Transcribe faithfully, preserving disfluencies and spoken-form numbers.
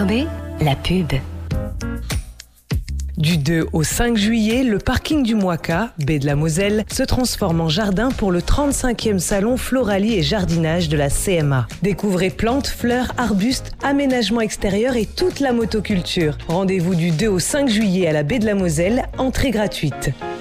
R B, la pub. Du deux au cinq juillet, le parking du Moika, baie de la Moselle, se transforme en jardin pour le trente-cinquième salon Floralie et Jardinage de la C M A. Découvrez plantes, fleurs, arbustes, aménagements extérieurs et toute la motoculture. Rendez-vous du deux au cinq juillet à la baie de la Moselle, entrée gratuite.